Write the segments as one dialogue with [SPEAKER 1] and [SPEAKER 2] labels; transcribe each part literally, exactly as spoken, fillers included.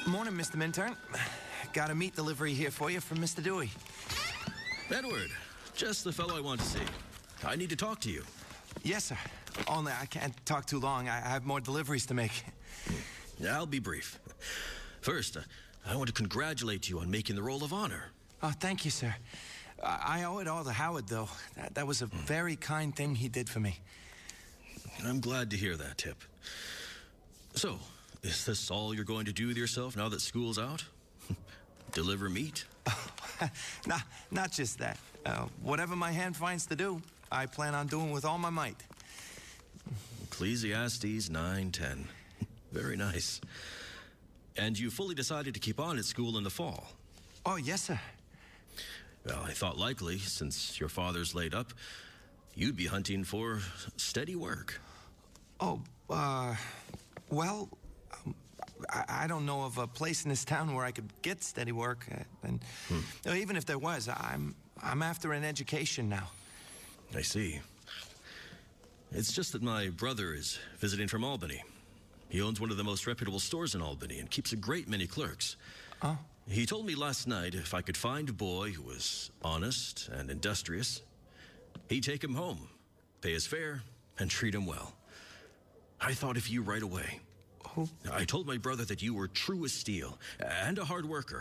[SPEAKER 1] Morning, Mister Minturn. Got a meat delivery here for you from Mister Dewey.
[SPEAKER 2] Edward, just the fellow I want to see. I need to talk to you.
[SPEAKER 1] Yes, sir. Only I can't talk too long. I have more deliveries to make.
[SPEAKER 2] I'll be brief. First, uh, I want to congratulate you on making the Roll of Honor.
[SPEAKER 1] Oh, thank you, sir. I, I owe it all to Howard, though. That, that was a very kind thing he did for me.
[SPEAKER 2] I'm glad to hear that, Tip. So, is this all you're going to do with yourself now that school's out? Deliver meat?
[SPEAKER 1] nah, not just that. Uh, whatever my hand finds to do, I plan on doing with all my might.
[SPEAKER 2] Ecclesiastes nine ten. Very nice. And you fully decided to keep on at school in the fall?
[SPEAKER 1] Oh, yes, sir.
[SPEAKER 2] Well, I thought likely, since your father's laid up, you'd be hunting for steady work.
[SPEAKER 1] Oh, uh, well, um, I, I don't know of a place in this town where I could get steady work. Uh, and hmm. uh, even if there was, I'm, I'm after an education now.
[SPEAKER 2] I see. It's just that my brother is visiting from Albany. He owns one of the most reputable stores in Albany and keeps a great many clerks.
[SPEAKER 1] Oh?
[SPEAKER 2] He told me last night if I could find a boy who was honest and industrious, he'd take him home, pay his fare, and treat him well. I thought of you right away.
[SPEAKER 1] Who?
[SPEAKER 2] I told my brother that you were true as steel and a hard worker.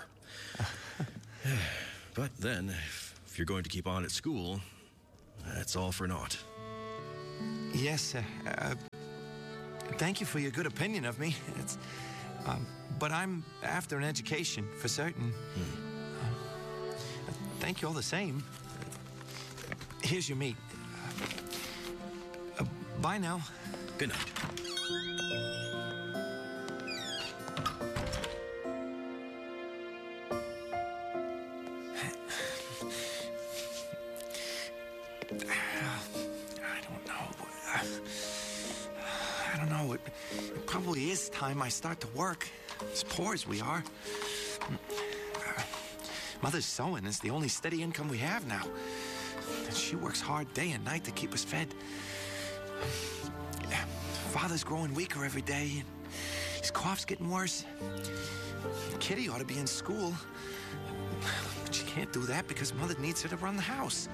[SPEAKER 2] But then, if you're going to keep on at school, that's all for naught.
[SPEAKER 1] Yes, sir. Uh, thank you for your good opinion of me. It's, um, but I'm after an education, for certain. Hmm. Uh, thank you all the same. Here's your meat. Uh, uh, bye now.
[SPEAKER 2] Good night.
[SPEAKER 1] I don't know. It, it probably is time I start to work. As poor as we are. Uh, Mother's sewing is the only steady income we have now. And she works hard day and night to keep us fed. Uh, Father's growing weaker every day. And his cough's getting worse. Kitty ought to be in school. But she can't do that because Mother needs her to run the house.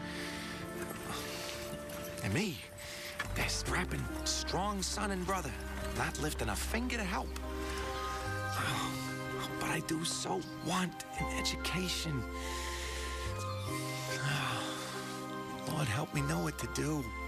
[SPEAKER 1] And me, their strapping, strong son and brother, not lifting a finger to help. Oh, but I do so want an education. Oh, Lord, help me know what to do.